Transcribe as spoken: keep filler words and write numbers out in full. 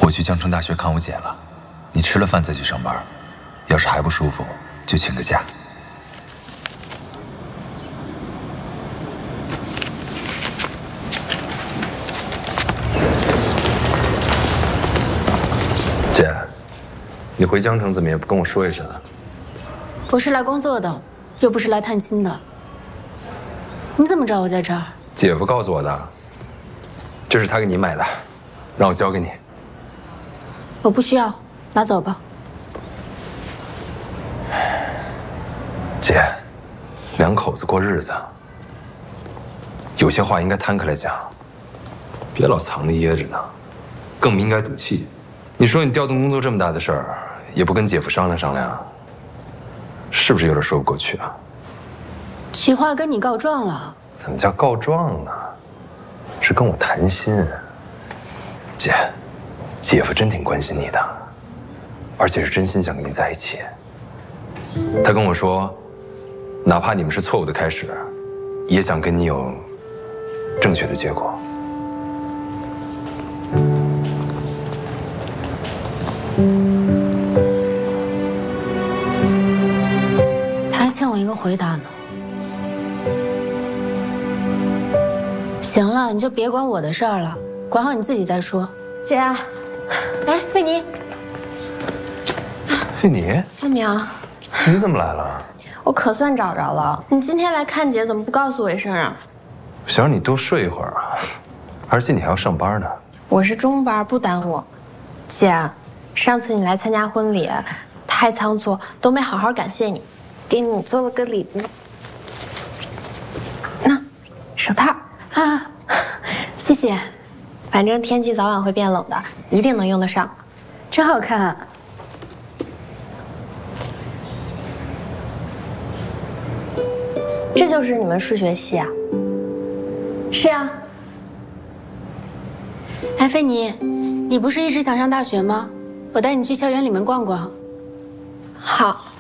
我去江城大学看我姐了，你吃了饭再去上班。要是还不舒服，就请个假。姐，你回江城怎么也不跟我说一声啊？ 我是来工作的，又不是来探亲的。你怎么知道我在这儿？ 姐夫告诉我的。这是他给你买的，让我交给你。 我不需要，拿走吧。 姐，两口子过日子，有些话应该摊开来讲，别老藏着掖着呢，更不应该赌气。你说你调动工作这么大的事儿，也不跟姐夫商量商量，是不是有点说不过去啊？ 许化跟你告状了。 怎么叫告状呢？是跟我谈心。姐，姐夫真挺关心你的，而且是真心想跟你在一起。他跟我说，哪怕你们是错误的开始，也想跟你有正确的结果。 他还欠我一个回答呢。行了，你就别管我的事儿了，管好你自己再说。 姐，哎，费妮， 费妮， 阿明， 你怎么来了？ 我可算找着了。你今天来看姐，怎么不告诉我一声啊？ 想让你多睡一会儿啊，而且你还要上班呢。 我是中班，不耽误。姐，上次你来参加婚礼，太仓促，都没好好感谢你，给你做了个礼物。那，手套啊，谢谢。 反正天气早晚会变冷的，一定能用得上。 真好看啊！ 这就是你们数学系啊？ 是啊。哎，费妮，你不是一直想上大学吗？我带你去校园里面逛逛。 好。